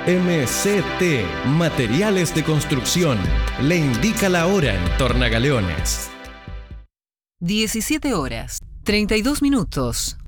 MCT, Materiales de Construcción. Le indica la hora en Tornagaleones. 17 horas, 32 minutos.